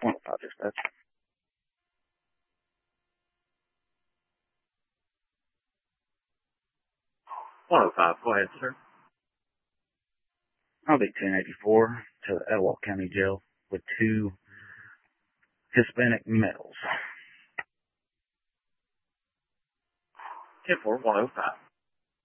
105 dispatch. 105, go ahead, sir. I'll be 1084 to the Etowah County Jail with 2 Hispanic males. 10-4, 105.